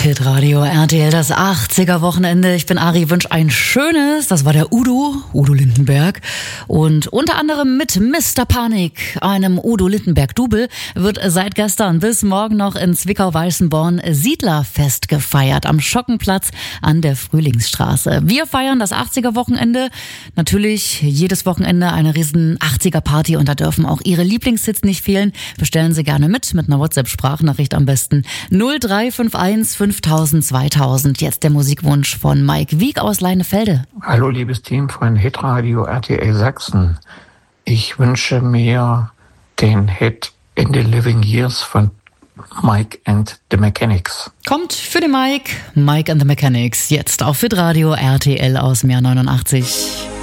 Hitradio RTL, das 80er-Wochenende. Ich bin Ari, wünsche ein schönes. Das war der Udo Lindenberg. Und unter anderem mit Mr. Panik, einem Udo Lindenberg-Double, wird seit gestern bis morgen noch in Zwickau-Weißenborn Siedlerfest gefeiert, am Schockenplatz an der Frühlingsstraße. Wir feiern das 80er-Wochenende. Natürlich jedes Wochenende eine riesen 80er-Party und da dürfen auch Ihre Lieblingshits nicht fehlen. Bestellen Sie gerne mit einer WhatsApp-Sprachnachricht am besten 0351 5000 2000. Jetzt der Musikwunsch von Mike Wieck aus Leinefelde. Hallo liebes Team von Hitradio RTL Sachsen. Ich wünsche mir den Hit In the Living Years von Mike and the Mechanics. Kommt für den Mike and the Mechanics, jetzt auf Hitradio RTL aus Meer 89.